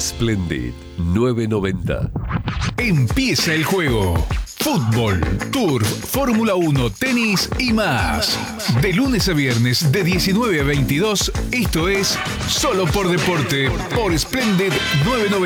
Splendid 990. Empieza el juego. Fútbol, Turf, Fórmula 1, tenis y más. De lunes a viernes de 19 a 22, esto es Solo por Deporte por Splendid 990.